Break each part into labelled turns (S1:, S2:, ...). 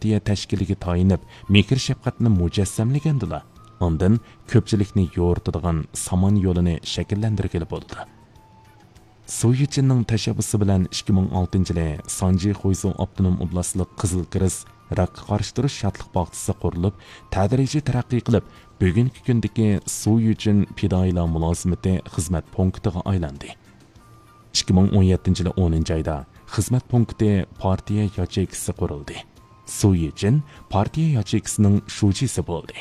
S1: partiya tashkiliga tayinib, mehr shafqatni mujassamlagandilar. Ondan ko'pchilikni yo'ritadigan samon yo'lini shakllantirgili bo'ldi. Suyuchinning tashabbusi bilan 2006-yili Sanji Xoyson Abtonom Oblastlik Qizil Kiris raqqa qarshi turish shatliq bog'chisi qurilib, tadrijiy taraqqiy qilib, bugungi kundagi Suyuchin fidoyilar mulozimati xizmat punktiga aylandi. 2017-yili 10-oyda xizmat punkti partiya yacheyksi qurildi. Suyuchin partiya yacheyksining shujisi bo'ldi.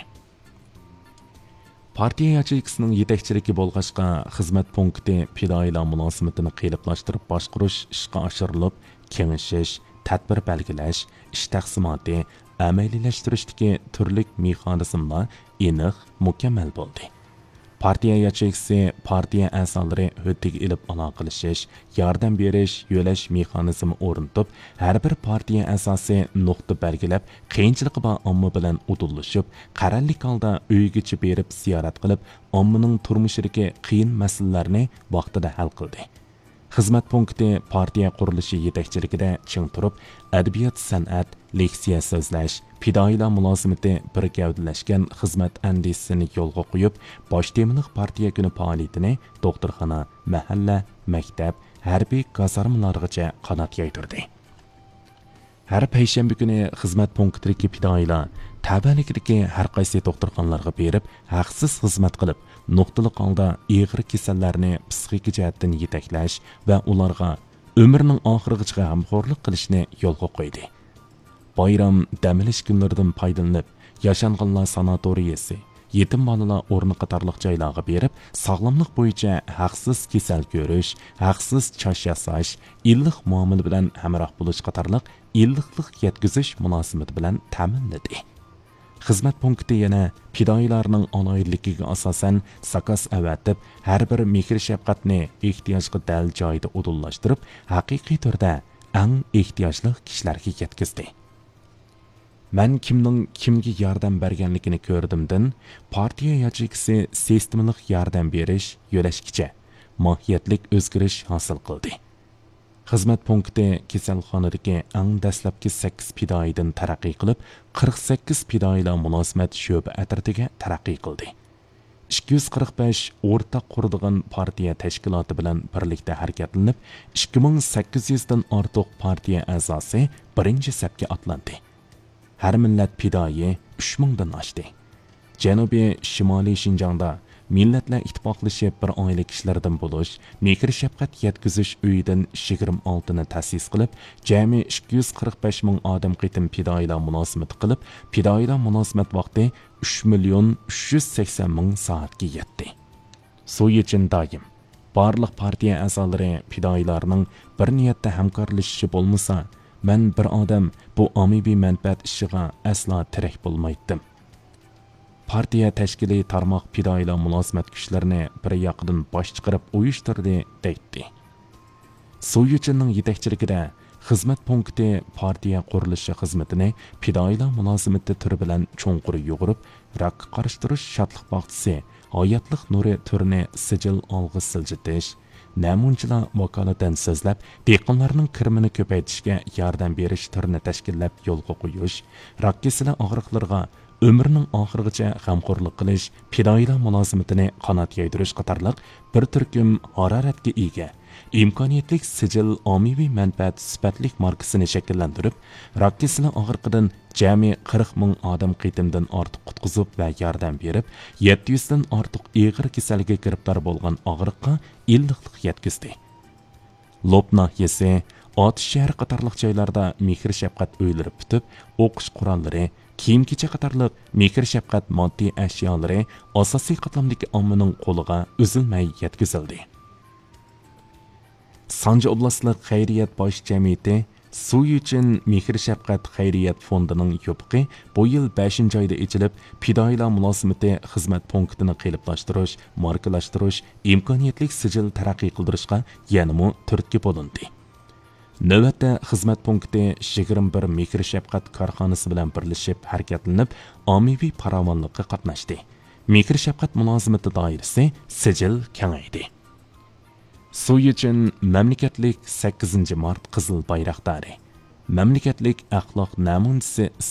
S1: Partiya yacheyksining yetakchiligi bo'lg'achqa xizmat punkti fidoyilar munosabatini qiyinlashtirib boshqarish ishga oshirilib, kengashish, tadbir belgilash, ish taqsimoti, amaliylashtirish turli mexanizmlar aniq, mukammal bo'ldi. Partiya yacheyksi partiya a'zolari huddiga ilib aloqalashish, yordam berish, yo'lash mexanizmi o'rnatib, har bir partiya asosi nuqta belgilab, qiyinchiligi bor omma bilan udullashib, qarorlik holda uygacha berib ziyorat qilib, ommaning turmushidagi qiyin masalalarni vaqtida hal qildi. Xizmat punkti partiya qurilishi yetakchiligida ching turib, adabiyot, san'at, leksiya so'zlash, fidoyilar mulozimati bir gavdalashgan xizmat andisini yo'lga qo'yib, bosh temiliq partiya kuni faoliyatini doktorxona, mahalla, maktab, harbiy gazarmalargacha qanot yaydirdi. Har payshanba kuni xizmat punktidagi fidoyilar tabalikdagi har qaysi doktorxonalarga berib, haqsiz xizmat qilib, nuqtaliq holda og'ir kasallarni psixik jihatdan yetaklash va ularga umrning oxirigacha g'amxo'rlik qilishni yo'lga qo'ydi. Bayram, dam olish kunlaridan foydalanib, yashanganlar sanatoriyasi, yetim bolalar o'rni qatorliq joylarga berib, sog'lomlik bo'yicha haqsiz kasal ko'rish, haqsiz chosh yasash, illiq muomala bilan hamroh bo'lish qatorliq illiqlik yetkazish munosabati bilan ta'minladi. Xizmat punkti yana fidoyilarning aloyidligiga asosan sakas avatib, har bir mehr shafqatni ehtiyojga dal joyida udullashtirib, haqiqiy turda eng ehtiyojli kishilarga yetkazdi. Men kimning kimga yordam berganligini ko'rdimdan, partiya yacheyksi sistemalik yordam berish yo'lashkicha mohiyatlik o'zgarish hosil qildi. Xizmat punkti kasalxonadagi eng dastlabki 8 fidoyidan taraqqiy qilib, 48 fidoyilar munosabat sho'ba atratiga taraqqiy qildi. 245 o'rtaq quradigan partiya tashkiloti bilan birlikda harakatlanib, 2800 dan ortiq partiya a'zosi birinchi safga atlandi. Har millat fidoyi 3000 dan oshdi. Janubiy Shimoliy Shinjongda millatlar ittifoqlashib bir oila kishilardan bo'lish, mehr shafqat yetkazish uyidan 26 ni ta'sis qilib, jami 245 ming odam qitim fidoyilar munosabati qilib, fidoyilar munosabat vaqti 3,380 ming soatga yetdi. Suyuchin doim barliq partiya a'zolari fidoyilarning bir niyatda hamkorlashishi bo'lmasa, men bir odam bu ommaviy manfaat ishiga aslo tirik bo'lmaydim. Partiya tashkiliy tarmoq fidoyilar munosabat kuchlarini bir yoqdan bosh chiqarib uyushtirdi deydi. Suyuchinning yetakchiligida xizmat punkti partiya qurilishi xizmatini fidoyilar munosabati turi bilan cho'nqur yug'urib, raqqa qarshi turish shatliq bog'chisi, hayotlik nuri turini sijil olg'i siljitish, namunchilar vakolatan so'zlab, dehqonlarning kirmini ko'paytirishga yordam berish turini tashkillab yo'lga qo'yish, rakkisilar og'riqlarga ömrünün oxirigacha g'amxo'rlik qilish, fidoyilar munosabatini qanot yaydirish qatorliq bir turkum haroratga ega, imkoniyatlik sijil ommaviy manfaat sifatlik markasini shakllantirib, rakkisilar og'riqidan jami 40 ming odam qitimdan ortiq qutqizib va yordam berib, 700 dan ortiq og'ir kasalga giribdor bo'lgan og'riqqa illiqlik yetkazdi. Lob nahiyasi, Otish shahri qatorliq joylarda mehr shafqat uylari bitib, o'qish qurollari, kiyim-kechak qatorliq mehr shafqat moddiy ashyolari asosiy qatlamdagi ommaning qo'liga uzilmay yetkazildi. Sanji oblastlik xayriyat bosh jamiyati Suyuchin mehr shafqat xayriyat fondining yopiqi bu yil 5-oyda ochilib, fidoyilar munosabati xizmat punktini qiliblashtirish, markalashtirish, imkoniyatlik sijil taraqqiy qildirishga yanami turtki bo'lindi. Navbatda xizmat punkti 21 mehr shafqat korxonasi bilan birlashib harakatlanib, ommaviy farovonlikqa qatnashdi. Mehr shafqat munosamati doirasi sijil kengaydi. Suyuchin mamlakatlik 8 mart qizil bayroqdori, mamlakatlik axloq namunasi